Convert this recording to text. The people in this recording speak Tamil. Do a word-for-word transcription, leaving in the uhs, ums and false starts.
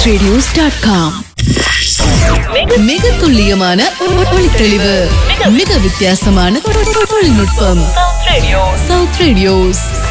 South radios dot com. மிக துல்லியமான ஒளித்தெளிவு, மிக வித்தியாசமான தொழில்நுட்பம். South radios.